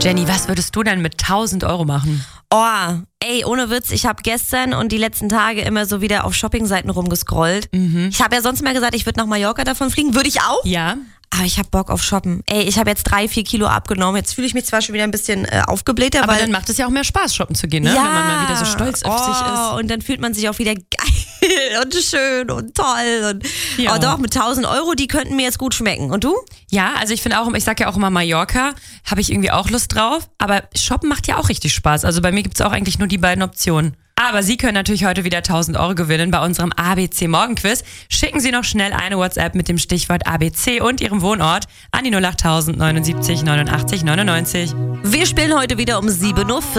Jenny, was würdest du denn mit 1000 Euro machen? Oh, ey, ohne Witz, ich habe gestern und die letzten Tage immer so wieder auf Shoppingseiten rumgescrollt. Ich habe ja sonst mal gesagt, ich würde nach Mallorca davon fliegen. Würde ich auch? Ja. Aber ich habe Bock auf Shoppen. Ey, ich habe jetzt 3-4 Kilo abgenommen. Jetzt fühle ich mich zwar schon wieder ein bisschen aufgeblähter. Aber weil dann macht es ja auch mehr Spaß, shoppen zu gehen, ne? Ja. Wenn man mal wieder so stolz auf sich ist. Und dann fühlt man sich auch wieder geil und schön und toll. Und Ja. oh doch, mit 1000 Euro, die könnten mir jetzt gut schmecken. Und du? Ja, also ich finde auch, ich sag ja auch immer Mallorca, habe ich irgendwie auch Lust drauf. Aber shoppen macht ja auch richtig Spaß. Also bei mir gibt's auch eigentlich nur die beiden Optionen. Aber Sie können natürlich heute wieder 1000 Euro gewinnen bei unserem ABC Morgenquiz. Schicken Sie noch schnell eine WhatsApp mit dem Stichwort ABC und Ihrem Wohnort an die 08000 79 89 99. Wir spielen heute wieder um 7:40 Uhr.